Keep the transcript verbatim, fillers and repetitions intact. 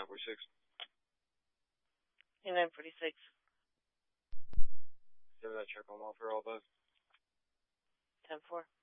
nine forty-six. Hey, nine forty-six. Give me that check on welfare, all those. ten four.